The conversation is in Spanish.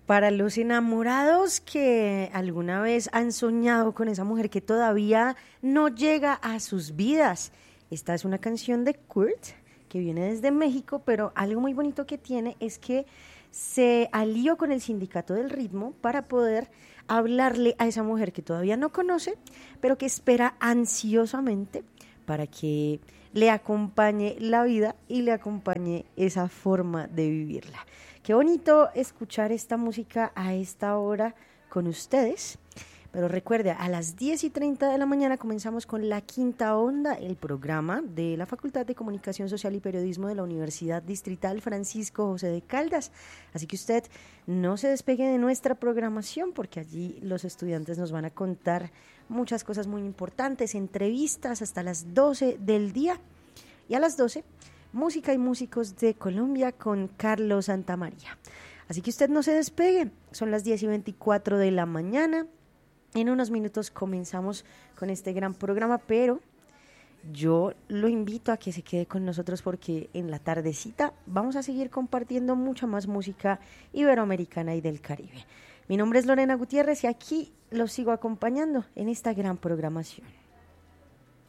Para los enamorados que alguna vez han soñado con esa mujer que todavía no llega a sus vidas, esta es una canción de Kurt que viene desde México, pero algo muy bonito que tiene es que se alió con el Sindicato del Ritmo para poder hablarle a esa mujer que todavía no conoce, pero que espera ansiosamente para que le acompañe la vida y le acompañe esa forma de vivirla. Qué bonito escuchar esta música a esta hora con ustedes. Pero recuerde, a las 10:30 de la mañana comenzamos con La Quinta Onda, el programa de la Facultad de Comunicación Social y Periodismo de la Universidad Distrital Francisco José de Caldas. Así que usted no se despegue de nuestra programación porque allí los estudiantes nos van a contar muchas cosas muy importantes, entrevistas hasta las 12 del día. Y a las 12, música y músicos de Colombia con Carlos Santamaría. Así que usted no se despegue, son las 10:24 de la mañana. En unos minutos comenzamos con este gran programa, pero yo lo invito a que se quede con nosotros porque en la tardecita vamos a seguir compartiendo mucha más música iberoamericana y del Caribe. Mi nombre es Lorena Gutiérrez y aquí los sigo acompañando en esta gran programación.